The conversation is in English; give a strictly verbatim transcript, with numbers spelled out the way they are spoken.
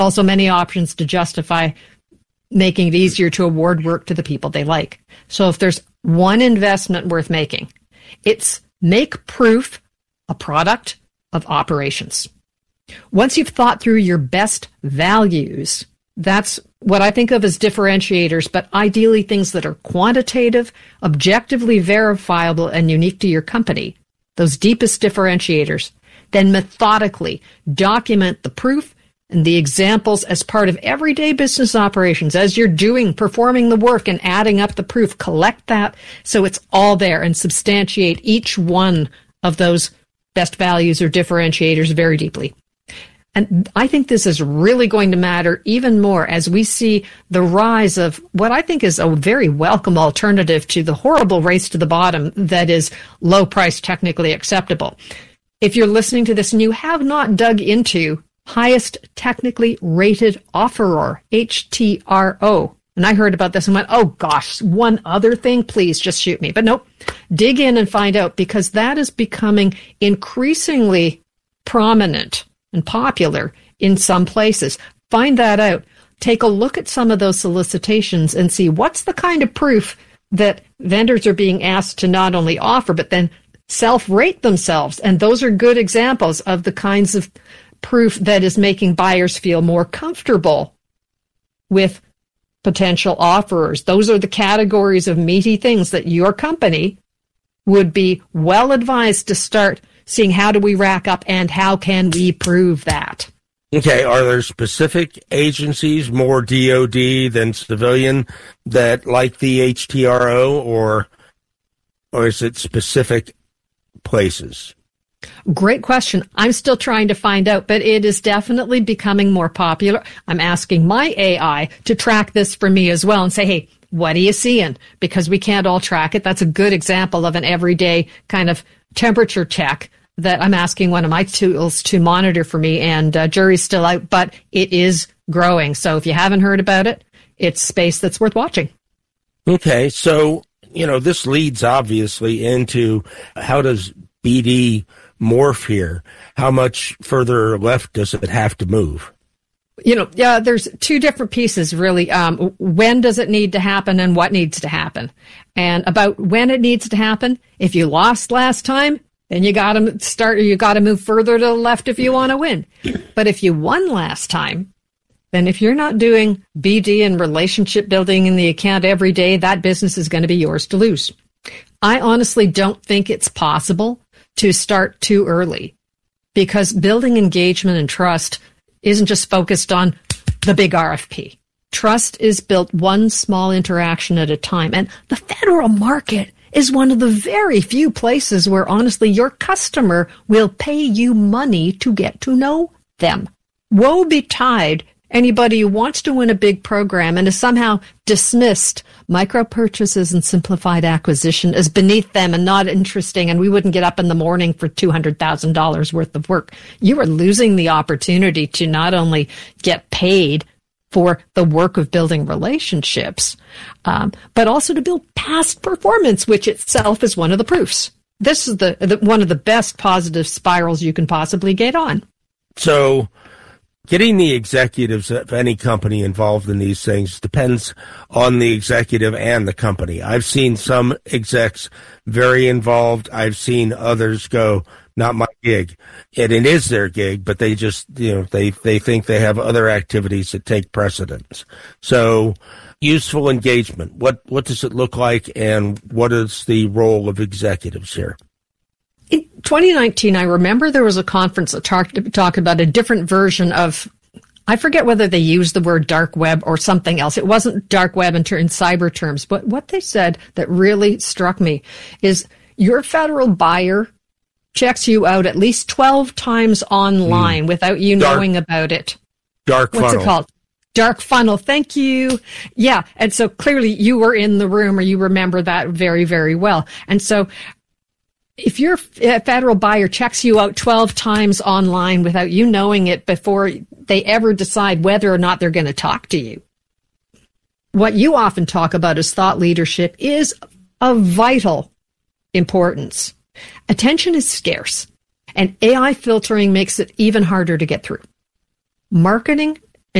also many options to justify making it easier to award work to the people they like. So if there's one investment worth making, it's make proof a product of operations. Once you've thought through your best values, that's what I think of as differentiators, but ideally things that are quantitative, objectively verifiable, and unique to your company, those deepest differentiators, then methodically document the proof and the examples as part of everyday business operations. As you're doing, performing the work and adding up the proof, collect that so it's all there and substantiate each one of those best values or differentiators very deeply. And I think this is really going to matter even more as we see the rise of what I think is a very welcome alternative to the horrible race to the bottom that is low price, technically acceptable. If you're listening to this and you have not dug into highest technically rated offeror, H T R O, and I heard about this and went, oh gosh, one other thing, please just shoot me. But nope, dig in and find out, because that is becoming increasingly prominent and popular in some places. Find that out. Take a look at some of those solicitations and see what's the kind of proof that vendors are being asked to not only offer, but then self-rate themselves. And those are good examples of the kinds of proof that is making buyers feel more comfortable with potential offerers. Those are the categories of meaty things that your company would be well advised to start seeing how do we rack up and how can we prove that. Okay, are there specific agencies, more D O D than civilian, that like the H T R O, or or is it specific places? Great question. I'm still trying to find out, but it is definitely becoming more popular. I'm asking my A I to track this for me as well and say, hey, what are you seeing? Because we can't all track it. That's a good example of an everyday kind of temperature check that I'm asking one of my tools to monitor for me, and uh, jury's still out, but it is growing. So if you haven't heard about it, it's space that's worth watching. Okay, so, you know, this leads obviously into how does B D morph here? How much further left does it have to move? You know, yeah, there's two different pieces, really. Um, when does it need to happen and what needs to happen? And about when it needs to happen, if you lost last time, then you got to start, you got to move further to the left if you want to win. But if you won last time, then if you're not doing B D and relationship building in the account every day, that business is going to be yours to lose. I honestly don't think it's possible to start too early, because building engagement and trust isn't just focused on the big R F P. Trust is built one small interaction at a time. And the federal market is one of the very few places where, honestly, your customer will pay you money to get to know them. Woe betide anybody who wants to win a big program and has somehow dismissed micro purchases and simplified acquisition as beneath them and not interesting, and we wouldn't get up in the morning for two hundred thousand dollars worth of work. You are losing the opportunity to not only get paid for the work of building relationships, um, but also to build past performance, which itself is one of the proofs. This is the, the one of the best positive spirals you can possibly get on. So getting the executives of any company involved in these things depends on the executive and the company. I've seen some execs very involved. I've seen others go, not my gig. And it is their gig, but they just, you know, they, they think they have other activities that take precedence. So useful engagement, what, what does it look like, and what is the role of executives here? In twenty nineteen, I remember there was a conference that talked, talked about a different version of, I forget whether they used the word dark web or something else. It wasn't dark web in, ter- in cyber terms, but what they said that really struck me is your federal buyer checks you out at least twelve times online mm. without you dark, knowing about it. Dark What's funnel. it called? Dark funnel. Thank you. Yeah. And so clearly you were in the room, or you remember that very, very well. And so if your federal buyer checks you out twelve times online without you knowing it before they ever decide whether or not they're going to talk to you, what you often talk about as thought leadership is of vital importance. Attention is scarce, and A I filtering makes it even harder to get through. Marketing